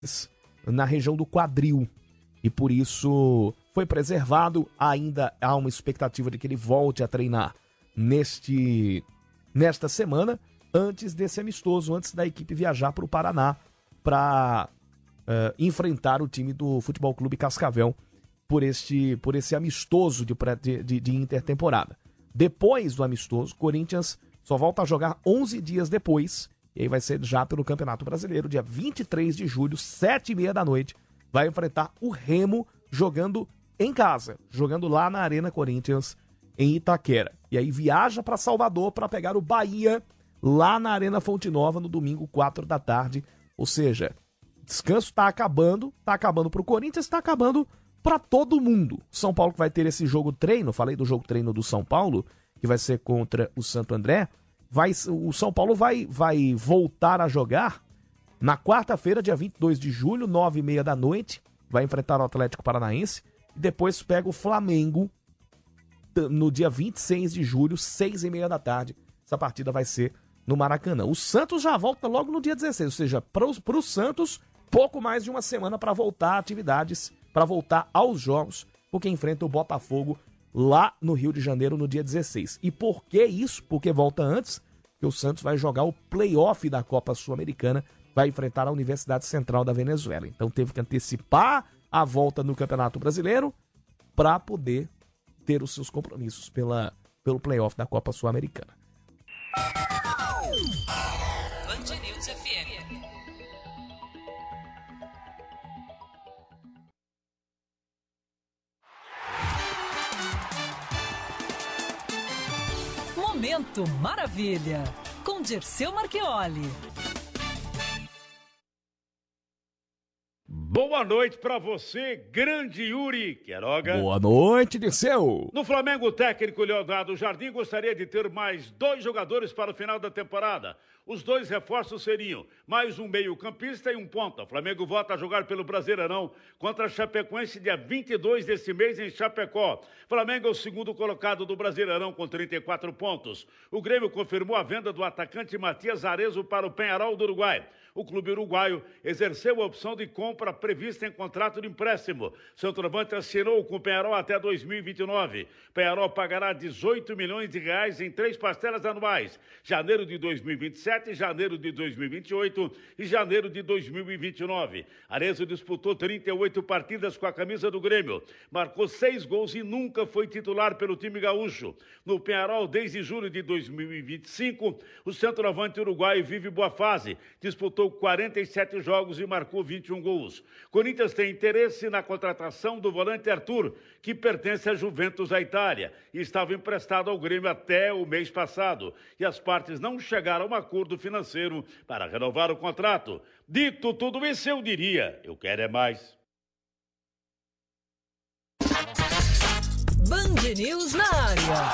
na região do quadril. E por isso foi preservado. Ainda há uma expectativa de que ele volte a treinar nesta semana, antes desse amistoso, antes da equipe viajar para o Paraná para enfrentar o time do Futebol Clube Cascavel por esse amistoso de intertemporada. Depois do amistoso, Corinthians só volta a jogar 11 dias depois, e aí vai ser já pelo Campeonato Brasileiro, dia 23 de julho, 7h30 da noite, vai enfrentar o Remo jogando em casa, jogando lá na Arena Corinthians, em Itaquera. E aí viaja para Salvador para pegar o Bahia lá na Arena Fonte Nova no domingo, 4 da tarde. Ou seja, descanso está acabando para o Corinthians, está acabando para todo mundo. São Paulo que vai ter esse jogo treino, falei do jogo treino do São Paulo, que vai ser contra o Santo André. O São Paulo vai voltar a jogar na quarta-feira, dia 22 de julho, 9h30 da noite, vai enfrentar o Atlético Paranaense, e depois pega o Flamengo no dia 26 de julho, 6h30 da tarde. Essa partida vai ser no Maracanã. O Santos já volta logo no dia 16, ou seja, para o Santos, pouco mais de uma semana para voltar a atividades, para voltar aos jogos, porque enfrenta o Botafogo lá no Rio de Janeiro no dia 16. E por que isso? Porque volta antes, que o Santos vai jogar o play-off da Copa Sul-Americana, vai enfrentar a Universidade Central da Venezuela. Então teve que antecipar a volta no Campeonato Brasileiro para poder ter os seus compromissos pelo play-off da Copa Sul-Americana. Band News FM. Momento Maravilha, com Dirceu Marchioli. Boa noite pra você, grande Yuri Queiroga. Boa noite, Dirceu. No Flamengo, o técnico Leonardo Jardim gostaria de ter mais 2 jogadores para o final da temporada. Os 2 reforços seriam mais um meio-campista e um ponta. O Flamengo volta a jogar pelo Brasileirão contra a Chapecoense dia 22 desse mês em Chapecó. Flamengo é o segundo colocado do Brasileirão com 34 pontos. O Grêmio confirmou a venda do atacante Matias Arezzo para o Peñarol do Uruguai. O clube uruguaio exerceu a opção de compra prevista em contrato de empréstimo. Centroavante assinou com o Peñarol até 2029. Peñarol pagará 18 milhões de reais em 3 parcelas anuais. Janeiro de 2027, janeiro de 2028 e janeiro de 2029. Arezzo disputou 38 partidas com a camisa do Grêmio. Marcou 6 gols e nunca foi titular pelo time gaúcho. No Peñarol, desde julho de 2025, o centroavante uruguaio vive boa fase. Disputou 47 jogos e marcou 21 gols. Corinthians tem interesse na contratação do volante Arthur, que pertence à Juventus da Itália e estava emprestado ao Grêmio até o mês passado. E as partes não chegaram a um acordo financeiro para renovar o contrato. Dito tudo isso, eu diria, eu quero é mais. Band News na área.